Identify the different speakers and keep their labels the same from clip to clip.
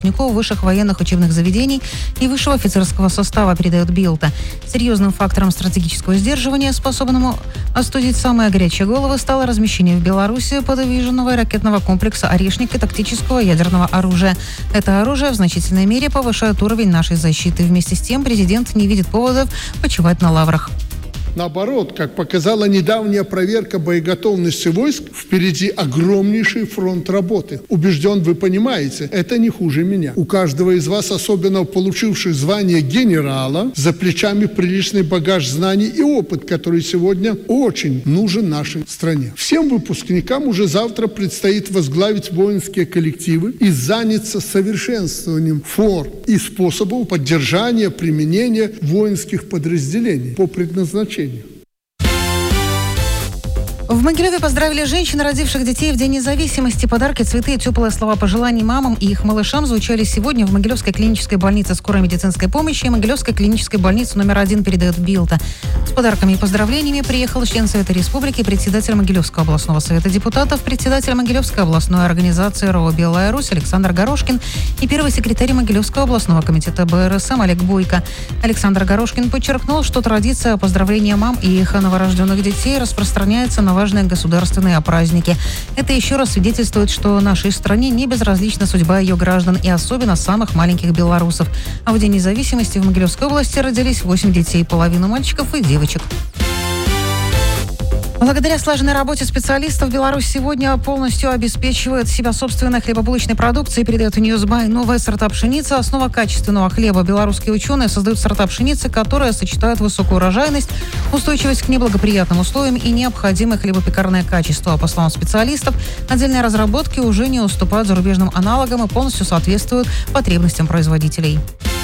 Speaker 1: высших военных учебных заведений и высшего офицерского состава, передает Билд. Серьезным фактором стратегического сдерживания, способному остудить самые горячие головы, стало размещение в Беларуси подвижного ракетного комплекса «Орешник» и тактического ядерного оружия. Это оружие в значительной мере повышает уровень нашей защиты. Вместе с тем президент не видит поводов почивать на лаврах.
Speaker 2: Наоборот, как показала недавняя проверка боеготовности войск, впереди огромнейший фронт работы. Убежден, вы понимаете, это не хуже меня. У каждого из вас, особенно получивших звание генерала, за плечами приличный багаж знаний и опыт, который сегодня очень нужен нашей стране. Всем выпускникам уже завтра предстоит возглавить воинские коллективы и заняться совершенствованием форм и способов поддержания, применения воинских подразделений по предназначению.
Speaker 1: В Могилеве поздравили женщин, родивших детей в День независимости. Подарки, цветы и теплые слова пожеланий мамам и их малышам звучали сегодня в Могилевской клинической больнице скорой медицинской помощи и Могилевской клинической больнице номер 1, передает Билд. С подарками и поздравлениями приехал член Совета Республики, председатель Могилевского областного совета депутатов, председатель Могилевской областной организации РОО «Белая Русь» Александр Горошкин и первый секретарь Могилевского областного комитета БРСМ Олег Бойко. Александр Горошкин подчеркнул, что традиция поздравления мам и их новорожденных детей распространяется на важные государственные праздники. Это еще раз свидетельствует, что нашей стране не безразлична судьба ее граждан и особенно самых маленьких белорусов. А в День независимости в Могилевской области родились 8 детей, половина мальчиков и девочек. Благодаря слаженной работе специалистов Беларусь сегодня полностью обеспечивает себя собственной хлебобулочной продукцией, передает Newsby. Новая стартап-пшеница – основа качественного хлеба. Белорусские ученые создают стартап-пшеницы, которая сочетает высокую урожайность, устойчивость к неблагоприятным условиям и необходимое хлебопекарное качество. По словам специалистов, отдельные разработки уже не уступают зарубежным аналогам и полностью соответствуют потребностям производителей.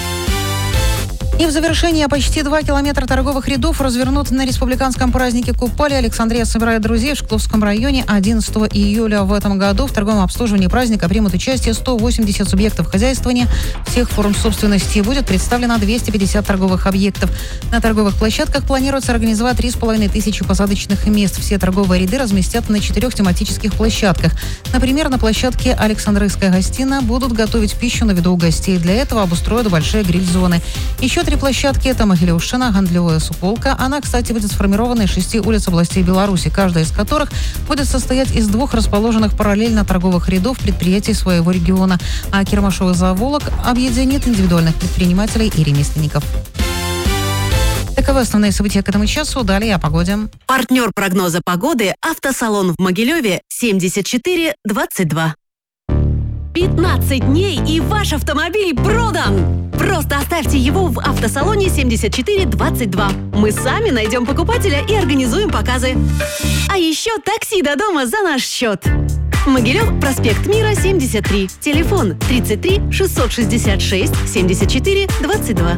Speaker 1: И в завершение почти 2 километра торговых рядов развернут на республиканском празднике Купали. Александрия собирает друзей в Шкловском районе. 11 июля в этом году в торговом обслуживании праздника примут участие 180 субъектов хозяйствования всех форм собственности. Будет представлено 250 торговых объектов. На торговых площадках планируется организовать 3500 посадочных мест. Все торговые ряды разместят на 4 тематических площадках. Например, на площадке Александрийская гостиная будут готовить пищу на виду у гостей. Для этого обустроят большие гриль-зоны. Еще 3 площадки – это Могилевщина, Гандлевая Суполка. Она, кстати, будет сформирована из 6 улиц областей Беларуси, каждая из которых будет состоять из 2 расположенных параллельно торговых рядов предприятий своего региона. А Кермашовый заволок объединит индивидуальных предпринимателей и ремесленников. Таковы основные события к этому часу. Далее о погоде.
Speaker 3: Партнер прогноза погоды – автосалон в Могилеве 7422. 15 дней и ваш автомобиль продан! Просто оставьте его в автосалоне 7422. Мы сами найдем покупателя и организуем показы. А еще такси до дома за наш счет. Могилев, проспект Мира, 73. Телефон 33 666 74 22.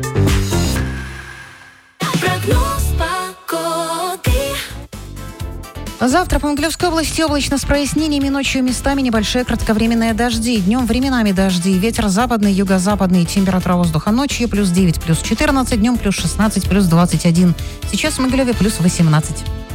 Speaker 4: Прогноз погоды.
Speaker 1: Завтра по Могилевской области облачно с прояснениями, ночью местами небольшие кратковременные дожди. Днем временами дожди. Ветер западный, юго-западный. Температура воздуха ночью плюс 9, плюс 14, днем плюс 16, плюс 21. Сейчас в Могилеве плюс 18.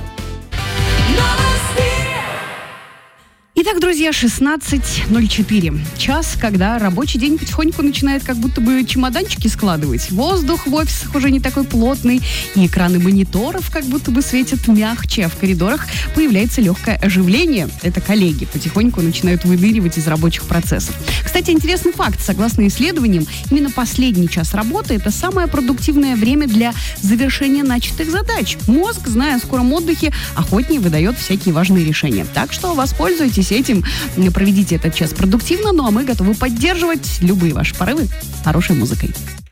Speaker 5: Итак, друзья, 16:04. Час, когда рабочий день потихоньку начинает как будто бы чемоданчики складывать. Воздух в офисах уже не такой плотный, и экраны мониторов как будто бы светят мягче, а в коридорах появляется легкое оживление. Это коллеги потихоньку начинают выныривать из рабочих процессов. Кстати, интересный факт. Согласно исследованиям, именно последний час работы – это самое продуктивное время для завершения начатых задач. Мозг, зная о скором отдыхе, охотнее выдает всякие важные решения. Так что воспользуйтесь этим, проведите этот час продуктивно, ну а мы готовы поддерживать любые ваши порывы хорошей музыкой.